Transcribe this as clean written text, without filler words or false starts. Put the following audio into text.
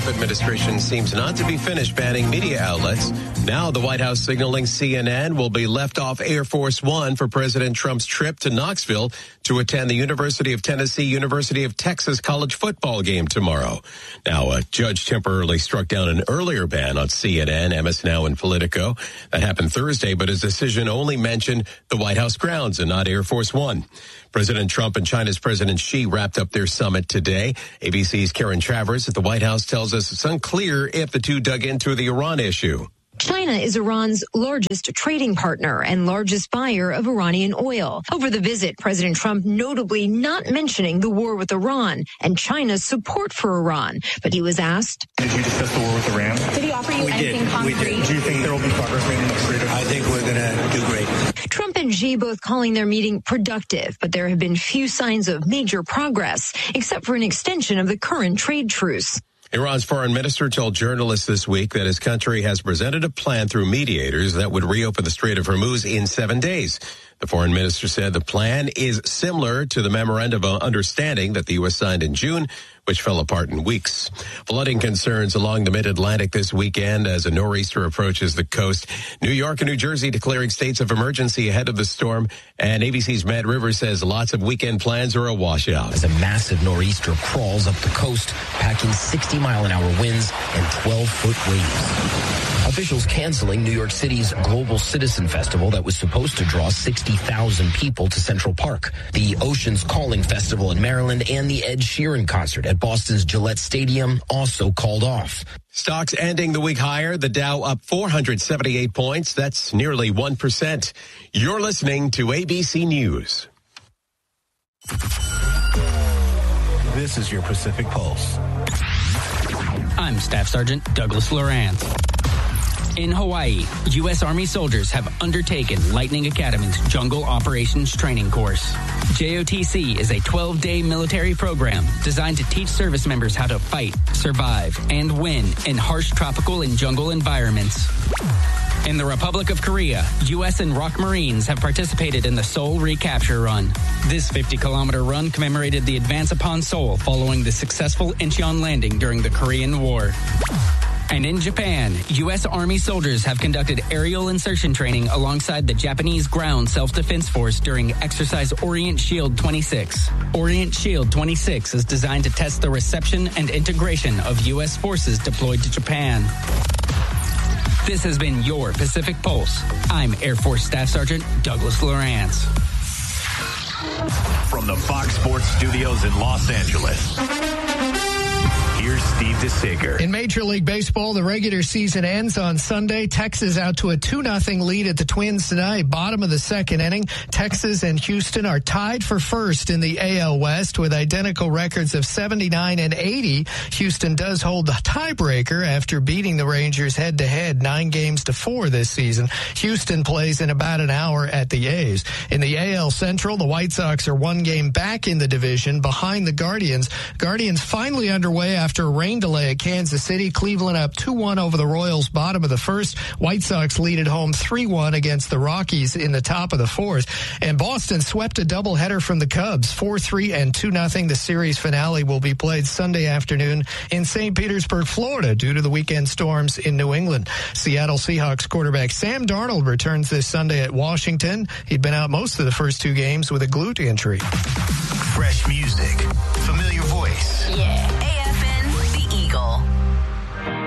administration seems not to be finished banning media outlets. Now the White House signaling CNN will be left off Air Force One for President Trump's trip to Knoxville to attend the University of Tennessee, University of Texas college football game tomorrow. Now, a judge temporarily struck down an earlier ban on CNN, MS Now, and Politico. That happened Thursday, but his decision only mentioned the White House grounds and not Air Force One. President Trump and China's President Xi wrapped up their summit today. ABC's Karen Travers at the White House tells us it's unclear if the two dug into the Iran issue. China is Iran's largest trading partner and largest buyer of Iranian oil. Over the visit, President Trump notably not mentioning the war with Iran and China's support for Iran. But he was asked, "Did you discuss the war with Iran?" Did he offer you anything concrete? We did. Do you think there will be progress made in the trade? I think we're going to do great. Trump and Xi both calling their meeting productive, but there have been few signs of major progress, except for an extension of the current trade truce. Iran's foreign minister told journalists this week that his country has presented a plan through mediators that would reopen the Strait of Hormuz in 7 days. The foreign minister said the plan is similar to the memorandum of understanding that the U.S. signed in June, which fell apart in weeks. Flooding concerns along the mid-Atlantic this weekend as a nor'easter approaches the coast. New York and New Jersey declaring states of emergency ahead of the storm. And ABC's Matt Rivers says lots of weekend plans are a washout. As a massive nor'easter crawls up the coast, packing 60-mile-an-hour winds and 12-foot waves. Officials canceling New York City's Global Citizen Festival that was supposed to draw 60,000 people to Central Park. The Oceans Calling Festival in Maryland and the Ed Sheeran concert at Boston's Gillette Stadium also called off. Stocks ending the week higher. The Dow up 478 points. That's nearly 1%. You're listening to ABC News. This is your Pacific Pulse. I'm Staff Sergeant Douglas Lorance. In Hawaii, U.S. Army soldiers have undertaken Lightning Academy's Jungle Operations Training Course. JOTC is a 12-day military program designed to teach service members how to fight, survive, and win in harsh tropical and jungle environments. In the Republic of Korea, U.S. and ROK Marines have participated in the Seoul Recapture Run. This 50-kilometer run commemorated the advance upon Seoul following the successful Incheon landing during the Korean War. And in Japan, U.S. Army soldiers have conducted aerial insertion training alongside the Japanese Ground Self-Defense Force during Exercise Orient Shield 26. Orient Shield 26 is designed to test the reception and integration of U.S. forces deployed to Japan. This has been your Pacific Pulse. I'm Air Force Staff Sergeant Douglas Lorance. From the Fox Sports Studios in Los Angeles, here's Steve DeSager. In Major League Baseball, the regular season ends on Sunday. Texas out to a 2-0 lead at the Twins tonight. Bottom of the second inning, Texas and Houston are tied for first in the AL West with identical records of 79 and 80. Houston does hold the tiebreaker after beating the Rangers head-to-head 9-4 this season. Houston plays in about an hour at the A's. In the AL Central, the White Sox are 1 game back in the division behind the Guardians. Guardians finally underway after a rain delay at Kansas City. Cleveland up 2-1 over the Royals bottom of the first. White Sox lead at home 3-1 against the Rockies in the top of the fourth. And Boston swept a doubleheader from the Cubs 4-3 and 2-0. The series finale will be played Sunday afternoon in St. Petersburg, Florida due to the weekend storms in New England. Seattle Seahawks quarterback Sam Darnold returns this Sunday at Washington. He'd been out most of the first 2 games with a glute injury. Fresh music, familiar voice. Yeah.